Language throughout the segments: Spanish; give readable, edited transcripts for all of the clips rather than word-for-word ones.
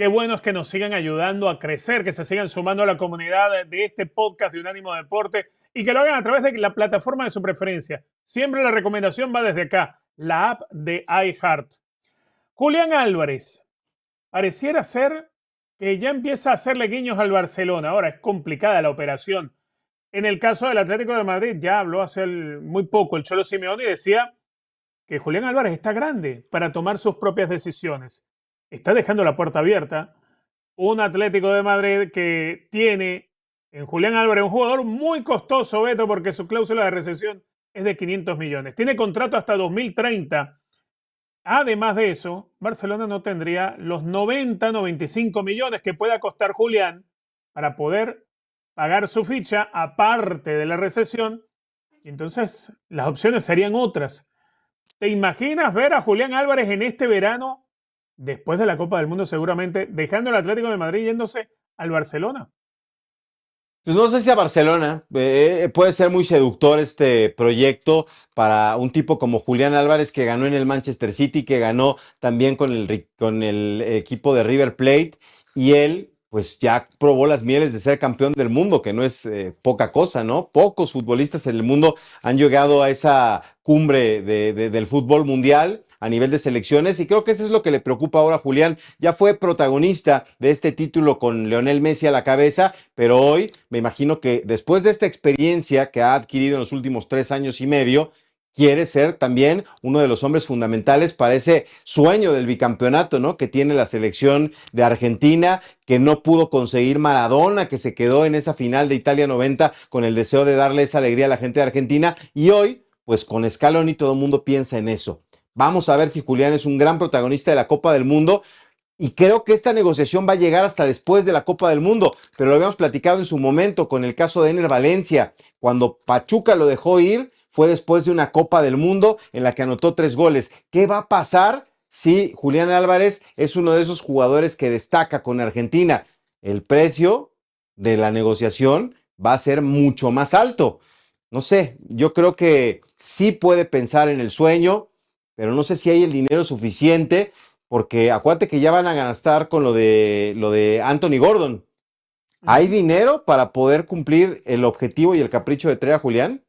Qué bueno es que nos sigan ayudando a crecer, que se sigan sumando a la comunidad de este podcast de Unánimo Deporte y que lo hagan a través de la plataforma de su preferencia. Siempre la recomendación va desde acá, la app de iHeart. Julián Álvarez, pareciera ser que ya empieza a hacerle guiños al Barcelona. Ahora es complicada la operación. En el caso del Atlético de Madrid, ya habló hace muy poco el Cholo Simeone y decía que Julián Álvarez está grande para tomar sus propias decisiones. Está dejando la puerta abierta. Un Atlético de Madrid que tiene en Julián Álvarez un jugador muy costoso, Beto, porque su cláusula de rescisión es de 500 millones. Tiene contrato hasta 2030. Además de eso, Barcelona no tendría los 95 millones que pueda costar Julián para poder pagar su ficha aparte de la recesión. Y entonces las opciones serían otras. ¿Te imaginas ver a Julián Álvarez en este verano, después de la Copa del Mundo seguramente, dejando el Atlético de Madrid yéndose al Barcelona? Pues no sé si a Barcelona puede ser muy seductor este proyecto para un tipo como Julián Álvarez que ganó en el Manchester City, que ganó también con el equipo de River Plate y él pues ya probó las mieles de ser campeón del mundo, que no es poca cosa, ¿no? Pocos futbolistas en el mundo han llegado a esa cumbre del fútbol mundial a nivel de selecciones y creo que eso es lo que le preocupa ahora a Julián. Ya fue protagonista de este título con Lionel Messi a la cabeza, pero hoy me imagino que después de esta experiencia que ha adquirido en los últimos 3 años y medio, quiere ser también uno de los hombres fundamentales para ese sueño del bicampeonato, ¿no? Que tiene la selección de Argentina, que no pudo conseguir Maradona, que se quedó en esa final de Italia 90 con el deseo de darle esa alegría a la gente de Argentina. Y hoy, pues con Scaloni todo el mundo piensa en eso. Vamos a ver si Julián es un gran protagonista de la Copa del Mundo. Y creo que esta negociación va a llegar hasta después de la Copa del Mundo, pero lo habíamos platicado en su momento con el caso de Ener Valencia. Cuando Pachuca lo dejó ir, fue después de una Copa del Mundo en la que anotó 3 goles. ¿Qué va a pasar si Julián Álvarez es uno de esos jugadores que destaca con Argentina? El precio de la negociación va a ser mucho más alto. No sé, yo creo que sí puede pensar en el sueño, pero no sé si hay el dinero suficiente porque acuérdate que ya van a gastar con lo de Anthony Gordon. ¿Hay Ujú. dinero para poder cumplir el objetivo y el capricho de traer a Julián?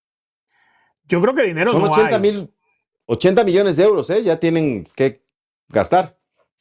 Yo creo que dinero Son no hay. 80 millones de euros, ¿eh? Ya tienen que gastar.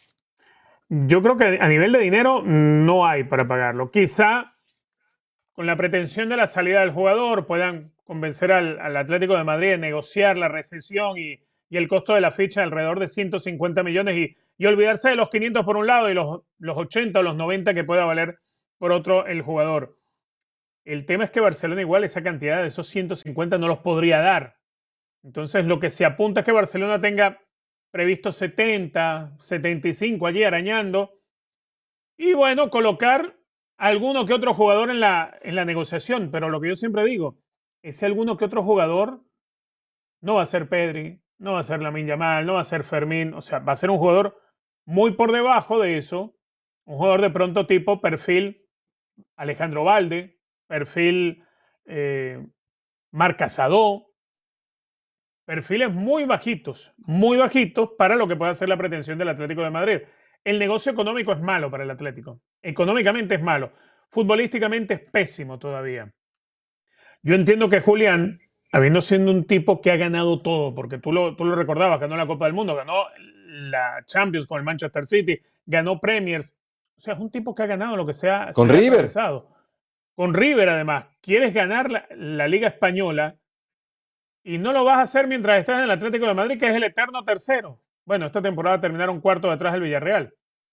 Yo creo que a nivel de dinero no hay para pagarlo. Quizá con la pretensión de la salida del jugador puedan convencer al Atlético de Madrid de negociar la recesión y el costo de la ficha alrededor de 150 millones y olvidarse de los 500 por un lado y los 80 o los 90 que pueda valer por otro el jugador. El tema es que Barcelona igual esa cantidad de esos 150 no los podría dar. Entonces lo que se apunta es que Barcelona tenga previsto 70, 75 allí arañando y bueno, colocar alguno que otro jugador en la negociación. Pero lo que yo siempre digo, ese alguno que otro jugador no va a ser Pedri, no va a ser Lamine Yamal, no va a ser Fermín. O sea, va a ser un jugador muy por debajo de eso. Un jugador de pronto tipo perfil Alejandro Valde, perfil eh, Marc Casado, perfiles muy bajitos para lo que pueda ser la pretensión del Atlético de Madrid. El negocio económico es malo para el Atlético. Económicamente es malo. Futbolísticamente es pésimo todavía. Yo entiendo que Julián, habiendo sido un tipo que ha ganado todo, porque tú lo recordabas, ganó la Copa del Mundo, ganó la Champions con el Manchester City, ganó Premiers. O sea, es un tipo que ha ganado lo que se Con le ha River. atravesado. Con River, además, quieres ganar la Liga Española y no lo vas a hacer mientras estás en el Atlético de Madrid, que es el eterno tercero. Bueno, esta temporada terminaron cuarto detrás del Villarreal.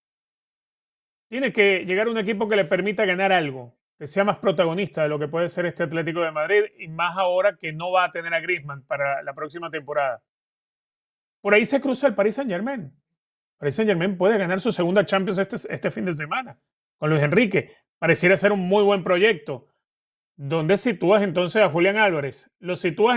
Tiene que llegar un equipo que le permita ganar algo, que sea más protagonista de lo que puede ser este Atlético de Madrid y más ahora que no va a tener a Griezmann para la próxima temporada. Por ahí se cruza el Paris Saint-Germain. Paris Saint-Germain puede ganar su segunda Champions este fin de semana con Luis Enrique. Pareciera ser un muy buen proyecto. ¿Dónde sitúas entonces a Julián Álvarez? ¿Lo sitúas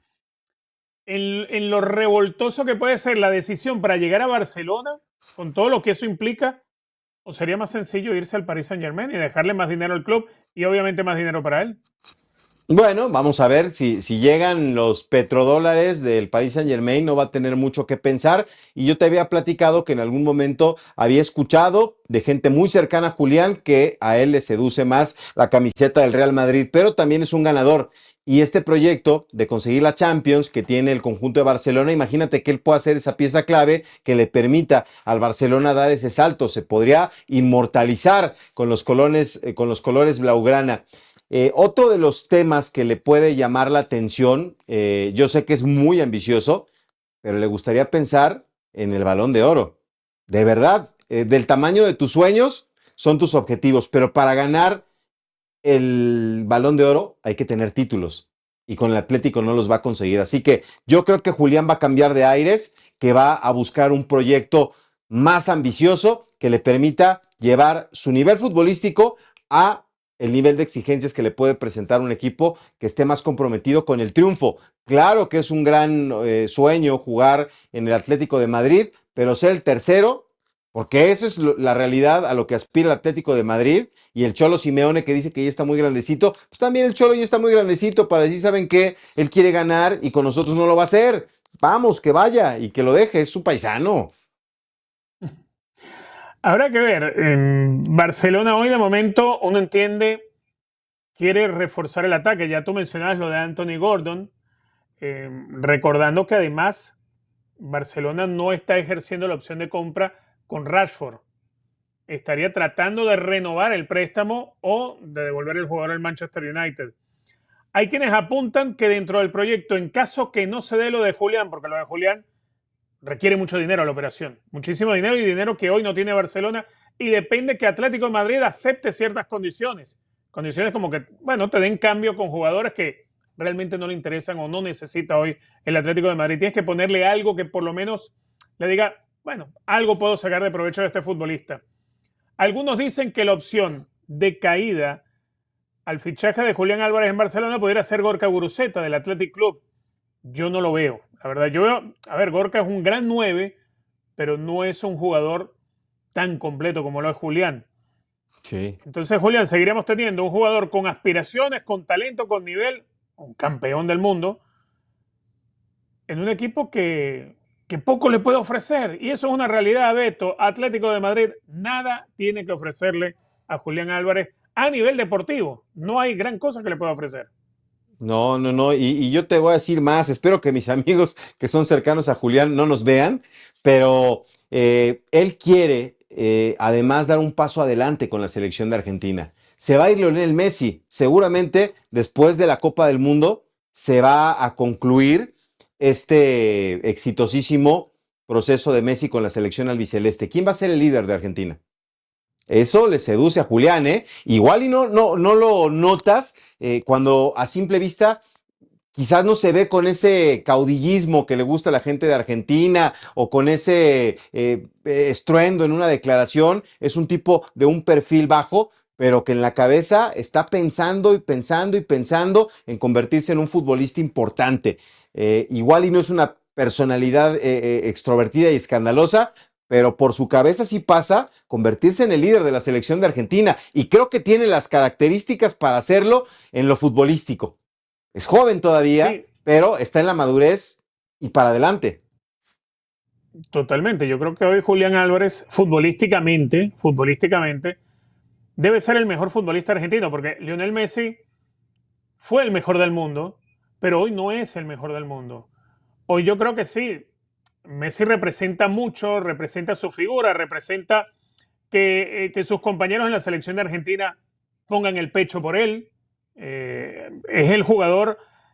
en lo revoltoso que puede ser la decisión para llegar a Barcelona, con todo lo que eso implica? ¿O sería más sencillo irse al Paris Saint-Germain y dejarle más dinero al club y obviamente más dinero para él? Bueno, vamos a ver si llegan los petrodólares del Paris Saint-Germain, no va a tener mucho que pensar. Y yo te había platicado que en algún momento había escuchado de gente muy cercana a Julián que a él le seduce más la camiseta del Real Madrid, pero también es un ganador. Y este proyecto de conseguir la Champions que tiene el conjunto de Barcelona, imagínate que él pueda ser esa pieza clave que le permita al Barcelona dar ese salto. Se podría inmortalizar con los colores blaugrana. Otro de los temas que le puede llamar la atención, yo sé que es muy ambicioso, pero le gustaría pensar en el Balón de Oro. De verdad, del tamaño de tus sueños son tus objetivos, pero para ganar el Balón de Oro hay que tener títulos y con el Atlético no los va a conseguir. Así que yo creo que Julián va a cambiar de aires, que va a buscar un proyecto más ambicioso que le permita llevar su nivel futbolístico a el nivel de exigencias que le puede presentar un equipo que esté más comprometido con el triunfo. Claro que es un gran sueño jugar en el Atlético de Madrid, pero ser el tercero, porque eso es la realidad a lo que aspira el Atlético de Madrid. Y el Cholo Simeone que dice que ya está muy grandecito, pues también el Cholo ya está muy grandecito para decir, ¿saben qué? Él quiere ganar y con nosotros no lo va a hacer. Vamos, que vaya y que lo deje, es su paisano. Habrá que ver. En Barcelona hoy de momento uno entiende, quiere reforzar el ataque. Ya tú mencionabas lo de Anthony Gordon, recordando que además Barcelona no está ejerciendo la opción de compra con Rashford. Estaría tratando de renovar el préstamo o de devolver el jugador al Manchester United. Hay quienes apuntan que dentro del proyecto, en caso que no se dé lo de Julián, porque lo de Julián requiere mucho dinero a la operación, muchísimo dinero y dinero que hoy no tiene Barcelona y depende que Atlético de Madrid acepte ciertas condiciones. Condiciones como que, bueno, te den cambio con jugadores que realmente no le interesan o no necesita hoy el Atlético de Madrid. Tienes que ponerle algo que por lo menos le diga, bueno, algo puedo sacar de provecho de este futbolista. Algunos dicen que la opción de caída al fichaje de Julián Álvarez en Barcelona pudiera ser Gorka Guruceta del Athletic Club. Yo no lo veo. La verdad, yo veo, a ver, Gorka es un gran 9, pero no es un jugador tan completo como lo es Julián. Sí. Entonces, Julián, seguiremos teniendo un jugador con aspiraciones, con talento, con nivel, un campeón del mundo, en un equipo que poco le puede ofrecer. Y eso es una realidad, Beto. Atlético de Madrid nada tiene que ofrecerle a Julián Álvarez a nivel deportivo. No hay gran cosa que le pueda ofrecer. No, no, no. Y yo te voy a decir más. Espero que mis amigos que son cercanos a Julián no nos vean, pero él quiere además dar un paso adelante con la selección de Argentina. Se va a ir Lionel Messi. Seguramente después de la Copa del Mundo se va a concluir este exitosísimo proceso de Messi con la selección albiceleste. ¿Quién va a ser el líder de Argentina? Eso le seduce a Julián, ¿eh? Igual y no lo notas cuando a simple vista quizás no se ve con ese caudillismo que le gusta a la gente de Argentina o con ese estruendo en una declaración. Es un tipo de un perfil bajo, pero que en la cabeza está pensando y pensando y pensando en convertirse en un futbolista importante. Igual y no es una personalidad extrovertida y escandalosa, pero por su cabeza sí pasa convertirse en el líder de la selección de Argentina y creo que tiene las características para hacerlo en lo futbolístico. Es joven todavía, Sí, pero está en la madurez y para adelante. totalmente. Yo creo que hoy Julián Álvarez, futbolísticamente, debe ser el mejor futbolista argentino, porque Lionel Messi fue el mejor del mundo, pero hoy no es el mejor del mundo. Hoy yo creo que sí, Messi representa mucho, representa su figura, representa que sus compañeros en la selección de Argentina pongan el pecho por él. Es el jugador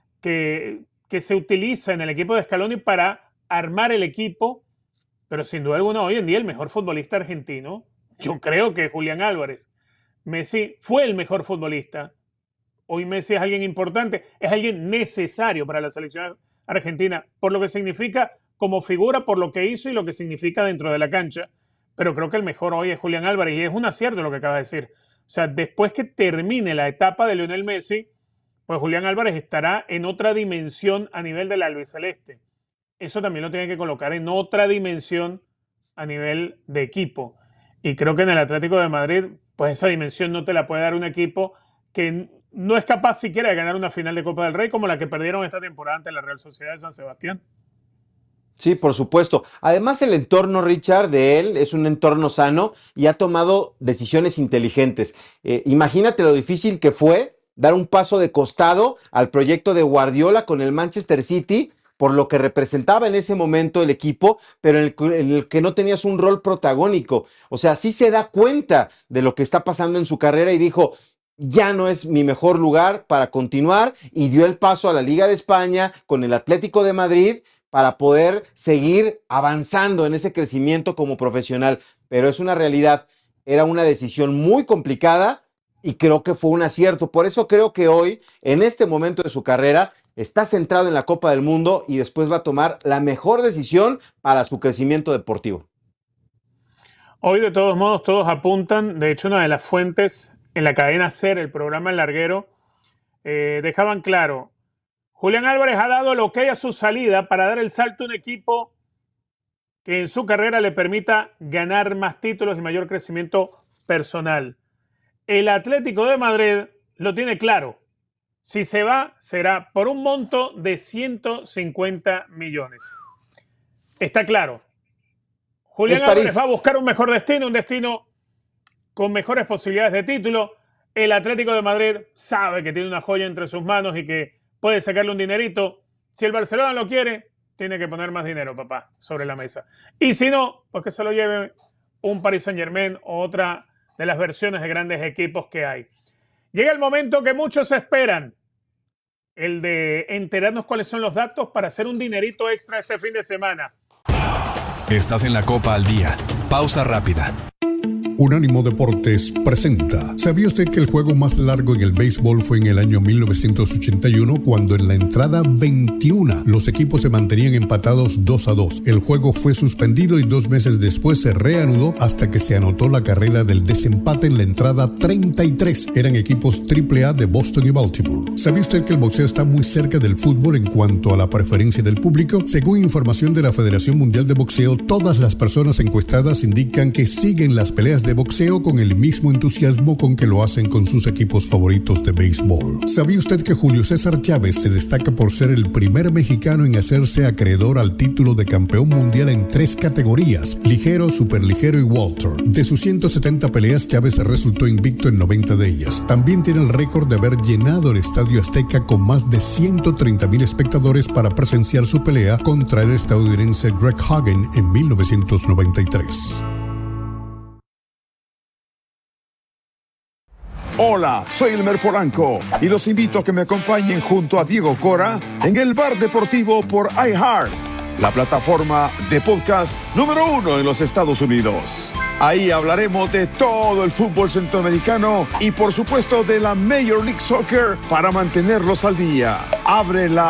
que se utiliza en el equipo de Scaloni para armar el equipo, pero sin duda alguna hoy en día el mejor futbolista argentino, yo creo que es Julián Álvarez. Messi fue el mejor futbolista. Hoy Messi es alguien importante, es alguien necesario para la selección argentina, por lo que significa como figura, por lo que hizo y lo que significa dentro de la cancha. Pero creo que el mejor hoy es Julián Álvarez y es un acierto lo que acaba de decir. O sea, después que termine la etapa de Lionel Messi, pues Julián Álvarez estará en otra dimensión a nivel del albiceleste. Eso también lo tiene que colocar en otra dimensión a nivel de equipo. Y creo que en el Atlético de Madrid, pues esa dimensión no te la puede dar un equipo que no es capaz siquiera de ganar una final de Copa del Rey como la que perdieron esta temporada ante la Real Sociedad de San Sebastián. Sí, por supuesto. Además, el entorno, Richard, de él es un entorno sano y ha tomado decisiones inteligentes. Imagínate lo difícil que fue dar un paso de costado al proyecto de Guardiola con el Manchester City, por lo que representaba en ese momento el equipo, pero en el que no tenías un rol protagónico. O sea, sí se da cuenta de lo que está pasando en su carrera y dijo, ya no es mi mejor lugar para continuar, y dio el paso a la Liga de España con el Atlético de Madrid para poder seguir avanzando en ese crecimiento como profesional. Pero es una realidad, era una decisión muy complicada y creo que fue un acierto. Por eso creo que hoy, en este momento de su carrera, está centrado en la Copa del Mundo y después va a tomar la mejor decisión para su crecimiento deportivo. Hoy, de todos modos, todos apuntan, de hecho, una de las fuentes en la cadena SER, el programa El Larguero, dejaban claro, Julián Álvarez ha dado el ok a su salida para dar el salto a un equipo que en su carrera le permita ganar más títulos y mayor crecimiento personal. El Atlético de Madrid lo tiene claro. Si se va, será por un monto de 150 millones. Está claro. Julián Álvarez va a buscar un mejor destino, un destino con mejores posibilidades de título. El Atlético de Madrid sabe que tiene una joya entre sus manos y que puede sacarle un dinerito. Si el Barcelona lo quiere, tiene que poner más dinero, papá, sobre la mesa. Y si no, pues que se lo lleve un Paris Saint-Germain o otra de las versiones de grandes equipos que hay. Llega el momento que muchos esperan, el de enterarnos cuáles son los datos para hacer un dinerito extra este fin de semana. Estás en la Copa al Día. Pausa rápida. Unánimo Deportes presenta. ¿Sabía usted que el juego más largo en el béisbol fue en el año 1981, cuando en la entrada 21 los equipos se mantenían empatados 2-2? El juego fue suspendido y 2 meses después se reanudó hasta que se anotó la carrera del desempate en la entrada 33. Eran equipos AAA de Boston y Baltimore. ¿Sabía usted que el boxeo está muy cerca del fútbol en cuanto a la preferencia del público? Según información de la Federación Mundial de Boxeo, todas las personas encuestadas indican que siguen las peleas de boxeo con el mismo entusiasmo con que lo hacen con sus equipos favoritos de béisbol. ¿Sabía usted que Julio César Chávez se destaca por ser el primer mexicano en hacerse acreedor al título de campeón mundial en 3 categorías: ligero, superligero y welter? De sus 170 peleas, Chávez resultó invicto en 90 de ellas. También tiene el récord de haber llenado el Estadio Azteca con más de 130,000 espectadores para presenciar su pelea contra el estadounidense Greg Hagen en 1993. Hola, soy Elmer Polanco y los invito a que me acompañen junto a Diego Cora en el Bar Deportivo por iHeart, la plataforma de podcast número 1 en los Estados Unidos. Ahí hablaremos de todo el fútbol centroamericano y por supuesto de la Major League Soccer para mantenerlos al día. Abre la